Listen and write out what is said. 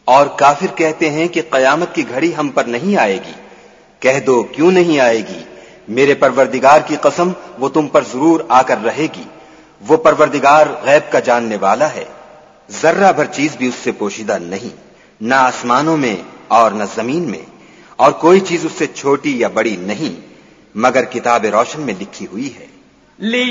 और काफिर कहते हैं कि कयामत की घड़ी हम पर नहीं आएगी। कह दो क्यों नहीं आएगी, मेरे परवरदिगार की कसम वो तुम पर जरूर आकर रहेगी। वो परवरदिगार गैब का जानने वाला है। जर्रा भर चीज भी उससे पोशीदा नहीं, न आसमानों में और न जमीन में, और कोई चीज उससे छोटी या बड़ी नहीं, मगर किताब रोशन में लिखी हुई है।